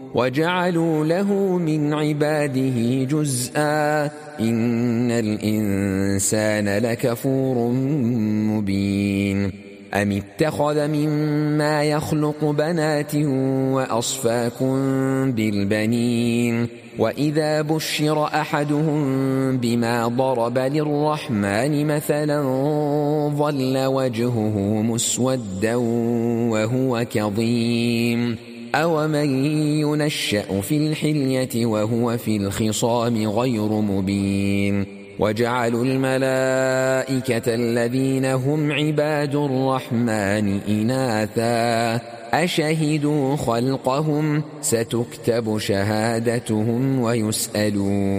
وجعلوا له من عباده جزءا إن الإنسان لكفور مبين أم اتخذ مما يخلق بنات وأصفاكم بالبنين وإذا بشر أحدهم بما ضرب للرحمن مثلا ظل وجهه مسودا وهو كظيم أومن ينشأ في الحلية وهو في الخصام غير مبين وجعلوا الملائكة الذين هم عباد الرحمن إناثا أشهدوا خلقهم ستكتب شهادتهم ويسألون